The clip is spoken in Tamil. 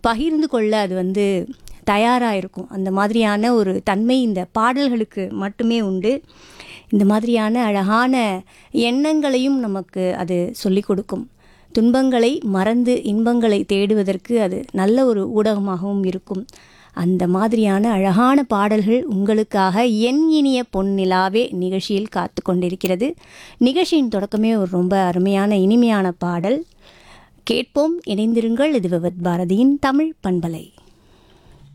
பகிர்ந்து கொள்ள அது தயாராக இருக்கும். அந்த மாதிரியான ஒரு தன்மை இந்த பாடல்களுக்கு மட்டுமே உண்டு. இந்த மாதிரியான அழகான எண்ணங்களையும் நமக்கு அது சொல்லிக் கொடுக்கும். துன்பங்களை மறந்து இன்பங்களை தேடுவதற்கு அது நல்ல ஒரு ஊடகமாகவும் இருக்கும். அந்த மாதிரியான அழகான பாடல்கள் உங்களுக்காக என் இனிய பொன்னிலாவே நிகழ்ச்சியில் காத்து கொண்டிருக்கிறது. நிகழ்ச்சியின் தொடக்கமே ஒரு ரொம்ப அருமையான இனிமையான பாடல் கேட்போம். இணைந்திருங்கள். இது விவித் பாரதியின் தமிழ் பண்பலை.